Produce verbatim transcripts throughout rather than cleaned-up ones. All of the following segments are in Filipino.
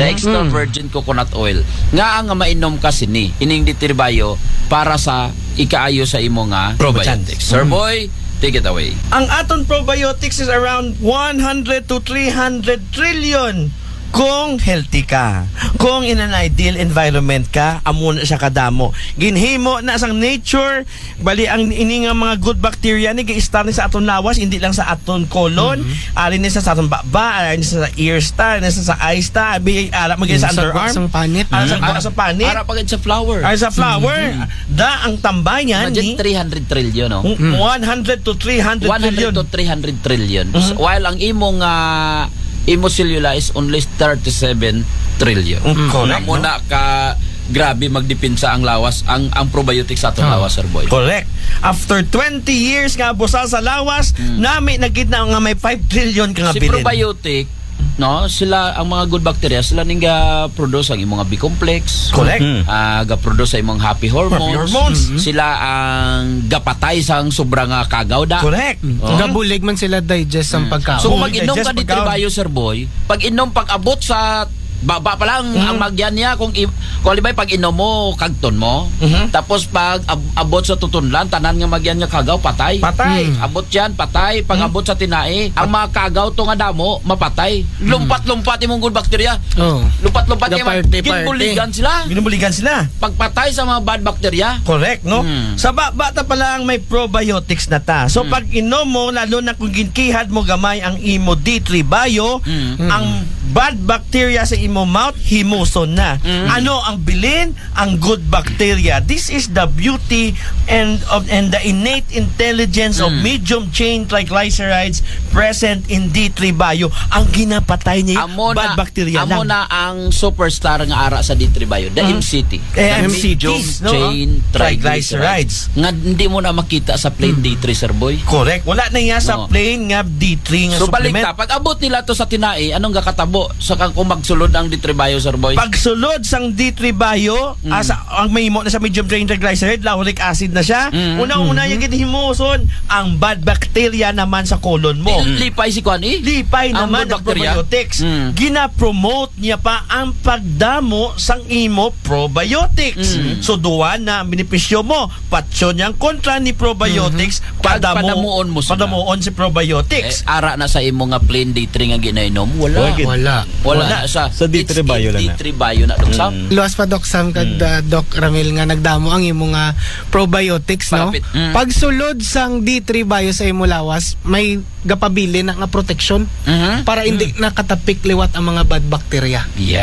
The extra Mm. virgin coconut oil. Nga ang mainom kasi ni ining ditribayo para sa ikaayo sa imo nga probiotics. Sir Boy, take it away. Ang aton probiotics is around one hundred to three hundred trillion kung healthy ka. Kung in an ideal environment ka, amo na siya kadamo. Ginhimo na sang nature, bali ang ini nga mga good bacteria ni gi-start ni sa aton lawas, hindi lang sa aton colon, mm-hmm. ari ni sa sa aton baba, ari ni sa ear sta, ni sa sa eye sta, abi ara magay sa underarm, sa panit, ara sa Ara- sa panit, Para pagid sa flower. ara sa flower. Da ang tambayan Imagine ni three hundred trillion, no? one hundred to three hundred one hundred trillion. to three hundred trillion. Mhm. While ang imong uh, imo cellula is only thirty-seven trillion. Mm, correct, Na muna ka grabe magdipinsa ang lawas, ang ang probiotics sa atong Oh. lawas, Sir Boy. Correct. After twenty years nga busa sa lawas, nami nagkita nga may five trillion ka nga Si bilin. probiotic, no, sila ang mga good bacteria, sila ning ga produce ang imong B-complex. Correct. Mm. Ah, ga produce sa imong happy hormones. Happy hormones. Sila ang gapatay sa ang sobrang nga kagaw da. Correct. Oh. Gabulig man sila digest ang pagkaon. So kung Oh, mag-inom digest ka ni pagkaon. Tribayo, Sir Boy, pag inom pag abot sa baba pa lang Mhm. ang magyan niya kung i- kung alibay pag inom mo kagton mo, Mhm. tapos pag ab- abot sa tutunlan tanan nga magyan niya kagaw patay. Patay. Mm. Abot yan patay. Pag Mhm. abot sa tinai, ang mga kagaw to nga damo mapatay. Lumpat-lumpat imong good bacteria. Oh. Lumpat-lumpat The yung party, ginbuligan party. sila. Binubuligan sila. Pagpatay sa mga bad bacteria. Correct, no? Mm. Sa ba- bata pa lang may probiotics na ta. So pag inom mo, lalo na kung ginkihad mo gamay ang imo D three Bio, Mm. ang bad bacteria sa imo mouth himuson na. Ano ang bilin? Ang good bacteria. This is the beauty and of and the innate intelligence of Mm. medium chain triglycerides present in D three Bio. Ang ginapatay niya Amo bad na, bacteria amo lang. na ang superstar nga ara sa D three Bio, the Mhm. M C T. Eh, The M C Ts, medium no? chain triglycerides. Nga hindi mo na makita sa plain D three, Sir Boy. Correct. Wala na nga sa No. plain nga D three nga So balik supplement. ta, pag abot nila to sa tinai, anong gakatabo sa kang kung magsulod ang D three Bio, Sir Boy? Pagsulod sang D three Bio, Mm. asa ang may mo na sa medium chain triglyceride, lauric acid na siya. Mm. Unang-una yung ginihimuson ang bad bacteria naman sa colon mo. Di- Lipay si Kwan eh. Lipay Ang naman good ang bacteria. probiotics. Mm. Gina-promote niya pa ang pagdamo sang imo probiotics. Mm. So duwa na ang benepisyo mo. Patso niyang kontra ni probiotics, Pag padamo, padamuon mo sila. padamuon si Eh, probiotics. ara na sa imo nga plain D three nga ginainom, wala. Wala. Wala. Wala, Wala. sa Sa D three Bio lang na. D three Bio na dong Sam. Mm. Luwas pa Doc Sam kag uh, Doc Ramil nga nagdamo ang imo nga probiotics, no? Palapit. Mm. Pagsulod sang D three Bio sa imo lawas, may gapabili na nga protection Mhm. para hindi nakatapik liwat ang mga bad bacteria.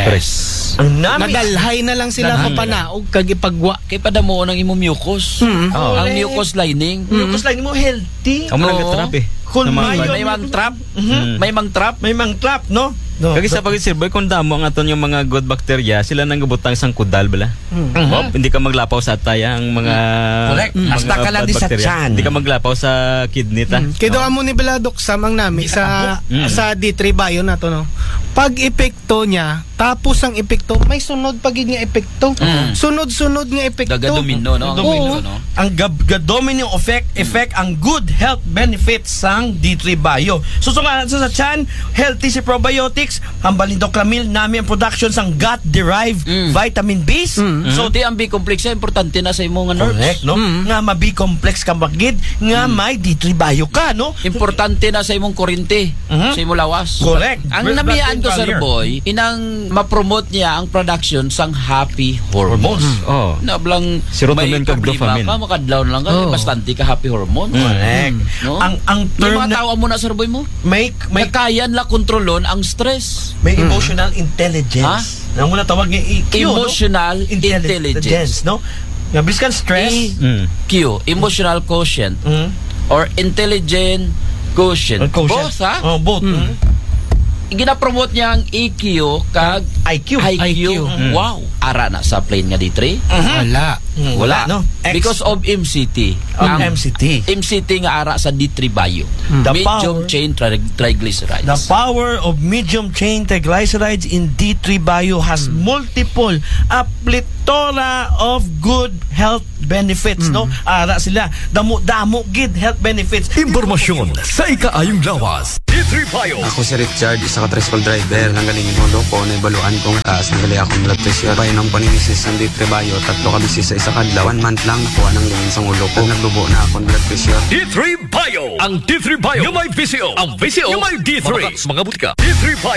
Yes. Ang nami Nadalhay na lang sila Nadalhay. kapanaog kag ipagwa. Kay padamuon ang imong mucus. Hmm. Oh. Ang Correct. mucus lining. mucus lang mo healthy. Amo lang Oo. gatrap eh. Kung Sa mga may- bad- May mang trap. Mhm. May mang trap. May mang trap, no? No. Kagi sa pagit Sir Boy, kung damo ang aton yung mga good bacteria, sila nang gabutang sang kudal bala. Mhm. Bob, hindi ka maglapaw sa ataya ang mga Correct. mga Hasta ka lang bad di sa bacteria. tiyan. Hindi ka maglapaw sa kidney ta. Kay do amo ni Bala Doc Sam ang nami sa Mm. sa D three Bio na to, no. Pag epekto niya, tapos ang epekto, may sunod pag nga epekto. Mm. Sunod-sunod nga epekto. Daga domino, no? Ang Oo. domino, no? Ang gab domino effect effect ang good health benefits sang D three Bio. So, so nga sa, sa chan, healthy si probiotics, ang balindok lamil namin ang production sang gut derived Mm. vitamin B's. Mm. So di ang B-complex importante na sa imong nerves. Correct, no? Mm. Nga ma-B-complex ka magid, nga may D three Bio ka, no? Importante na sa imong kurente, Mhm. sa imong lawas. Correct. Ang Breast namiyaan ko, blood Sir failure. Boy, inang ma-promote niya ang production sang happy hormones. Hormones. Oh. Na blang Serotonin may kag problema dopamine. ka, makadlaw lang ka, Oh. bastante ka happy hormones. Correct. No? Ang ang May term mga na tawa mo na, Sir Boy mo. may may May kaya la kontrolon ang stress. may emotional intelligence. Ang muna tawag nga E Q, Emotional no? intelligence. no? Nga biskan stress. E- Mm. Q, emotional quotient Mm. or intelligent quotient. Quotient. Both, ha? Oh, both. Mm. Gina-promote niya ang E Q kag I Q. I Q. I Q. Mm. Wow. Ara na sa plane nga D three. Wala. Mm, Wala. no? X Because of M C T. of Ang M C T. M C T nga ara sa D three Bio. The Medium power- chain tri- triglycerides. The power of medium chain triglycerides in D three Bio has multiple a plethora of good health benefits, no? Ara sila damo damo gid health benefits. Impormasyon sa ikaayong lawas. D three Bio. Ako si Richard, isa ka tricycle driver. Nanggalingin mo ko, naibaluan ko nga taas, nagali akong blood pressure. Painom ko ni Missus ng D three Bio, tatlo ka bisis sa isa kadlaw. One month lang, nakuha ng lingin sa ulo ko. Naglubo na akong blood pressure. D three Bio. Ang D three Bio. Yung may V C O. Ang V C O. Yung may D three. Mga butika. D three Bio.